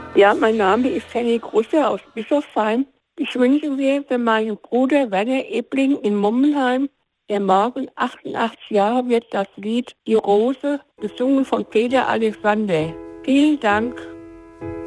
Ja, mein Name ist Henny Grusser aus Bischofsheim. Ich wünsche mir für meinen Bruder Werner Ebling in Mommenheim, der morgen 88 Jahre wird, das Lied Die Rose, gesungen von Peter Alexander. Vielen Dank.